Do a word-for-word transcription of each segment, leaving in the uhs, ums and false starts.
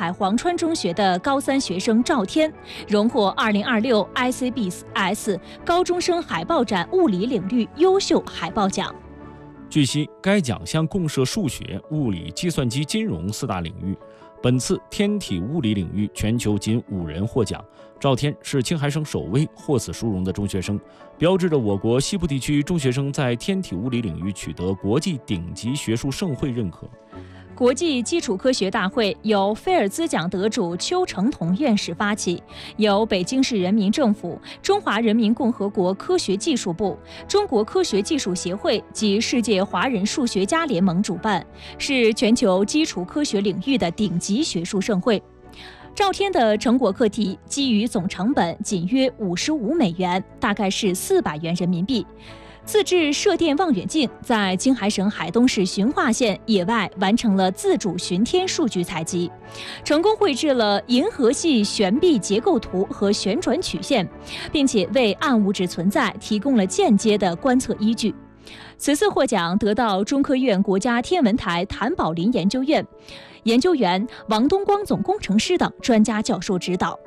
海黄川中学的高三学生赵天，荣获二零二六 I C B S 高中生海报展物理领域优秀海报奖。 据悉，该奖项共设数学、物理、计算机、金融四大领域。本次天体物理领域全球仅五人获奖，赵天是青海省首位获此殊荣的中学生，标志着我国西部地区中学生在天体物理领域取得国际顶级学术盛会认可。 国际基础科学大会由菲尔兹奖得主邱成桐院士发起，由北京市人民政府、中华人民共和国科学技术部、中国科学技术协会及世界华人数学家联盟主办，是全球基础科学领域的顶级学术盛会。赵天的成果课题基于总成本仅约五十五美元，大概是四百元人民币。自制射电望远镜在青海省海东市循化县野外完成了自主巡天数据采集，成功绘制了银河系旋臂结构图和旋转曲线，并且为暗物质存在提供了间接的观测依据。此次获奖得到中科院国家天文台谭宝林研究院研究员王东光总工程师等专家教授指导。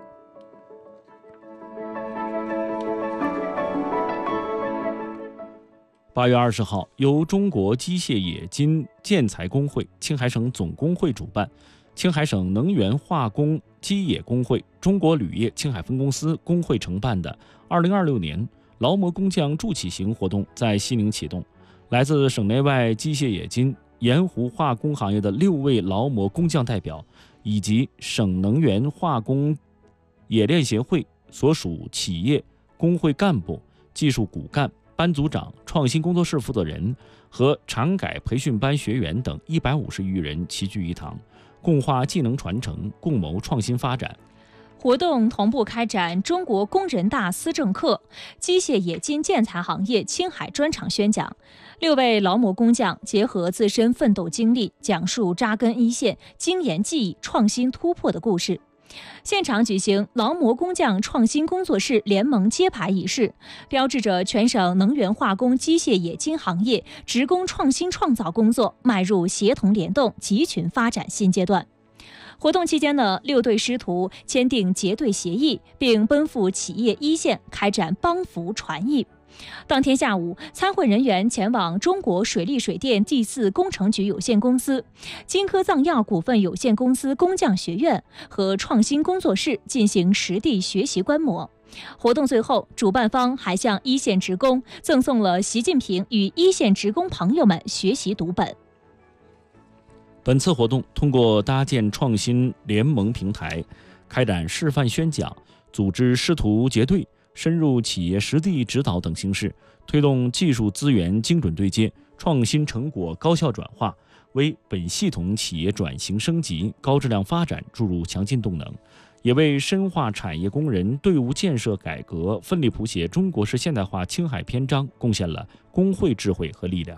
八月二十号，由中国机械冶金建材工会、青海省总工会主办，青海省能源化工机冶工会、中国铝业青海分公司工会承办的二零二六年劳模工匠助启行活动在西宁启动。来自省内外机械冶金、盐湖化工行业的六位劳模工匠代表，以及省能源化工冶炼协会所属企业工会干部、技术骨干、班组长、创新工作室负责人和厂改培训班学员等一百五十余人齐聚一堂，共话技能传承，共谋创新发展。 活动同步开展中国工人大思政课、机械冶金建材行业青海专场宣讲。六位劳模工匠结合自身奋斗经历，讲述扎根一线、精研技艺、创新突破的故事。现场举行劳模工匠创新工作室联盟揭牌仪式，标志着全省能源化工机械冶金行业职工创新创造工作迈入协同联动、集群发展新阶段。活动期间呢，六对师徒签订结对协议，并奔赴企业一线开展帮扶传艺。当天下午，参会人员前往中国水利水电第四工程局有限公司、金科藏药股份有限公司工匠学院和创新工作室进行实地学习观摩。活动最后，主办方还向一线职工赠送了习近平与一线职工朋友们学习读本。 本次活动通过搭建创新联盟平台，开展示范宣讲、组织师徒结对、深入企业实地指导等形式，推动技术资源精准对接、创新成果高效转化，为本系统企业转型升级、高质量发展注入强劲动能，也为深化产业工人队伍建设改革、奋力谱写中国式现代化青海篇章贡献了工会智慧和力量。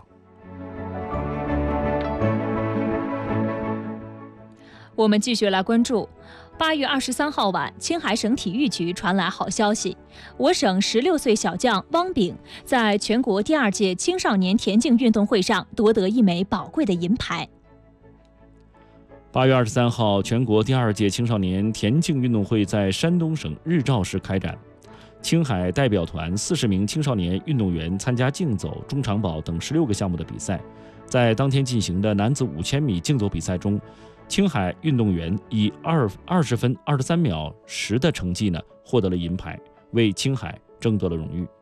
我们继续来关注，八月二十三号晚，青海省体育局传来好消息，我省十六岁小将汪炳在全国第二届青少年田径运动会上夺得一枚宝贵的银牌。 八月二十三号，全国第二届青少年田径运动会在山东省日照市开展。青海代表团四十名青少年运动员参加竞走、中长跑等十六个项目的比赛。在当天进行的男子五千米竞走比赛中，青海运动员以二二十分二十三秒十的成绩呢，获得了银牌，为青海争得了荣誉。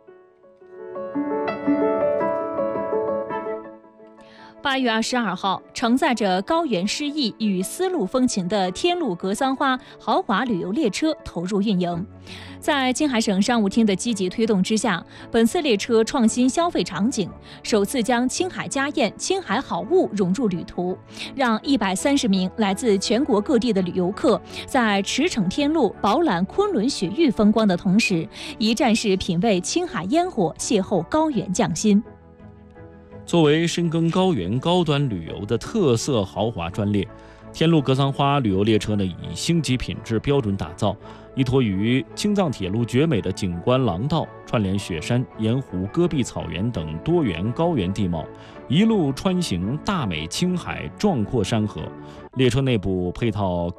八月二十二号，承载着高原诗意与丝路风情的天路格桑花豪华旅游列车投入运营。在青海省商务厅的积极推动之下，本次列车创新消费场景，首次将青海家宴、青海好物融入旅途，让一百三十名来自全国各地的旅游客在驰骋天路、饱览昆仑雪域风光的同时，一站式品味青海烟火，邂逅高原匠心。 作为深耕高原高端旅游的特色豪华专列，天路格桑花旅游列车呢，以星级品质标准打造，依托于青藏铁路绝美的景观廊道，串联雪山、盐湖、戈壁草原等多元高原地貌，一路穿行大美青海壮阔山河。列车内部配套